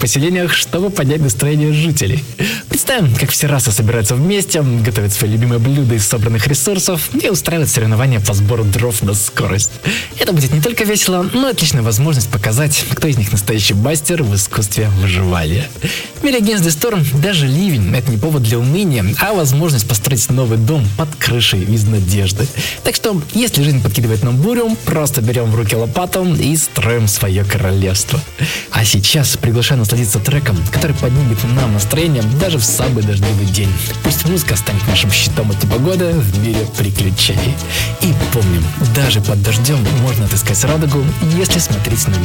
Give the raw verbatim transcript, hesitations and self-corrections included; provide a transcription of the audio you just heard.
поселениях, чтобы поднять настроение жителей. Представим, как все расы собираются вместе, готовят свои любимые блюда из собранных ресурсов и устраивают соревнования по сбору дров на скорость. Это будет не только весело, но и отличная возможность показать, кто из них настоящий мастер в искусстве выживания. В мире Against the Storm даже ливень – это не повод для уныния, а возможность построить новый дом под крышей из надежды. Так что, если жизнь подкидывает нам бурю, просто берем в руки лопату и строим свое королевство. А сейчас приглашаю насладиться треком, который поднимет нам настроение даже в самый дождливый день. Пусть музыка станет нашим щитом от непогоды в мире приключений. И помним, даже под дождем можно отыскать радугу, если смотреть на